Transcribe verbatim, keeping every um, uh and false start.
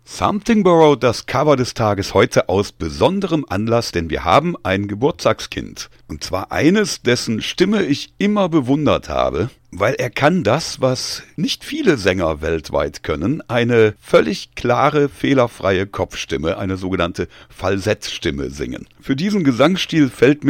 Something Borrowed, das Cover des Tages, heute aus besonderem Anlass, denn wir haben ein Geburtstagskind. Und zwar eines, dessen Stimme ich immer bewundert habe, weil er kann das, was nicht viele Sänger weltweit können, eine völlig klare, fehlerfreie Kopfstimme, eine sogenannte Falsettstimme singen. Für diesen Gesangsstil fällt mir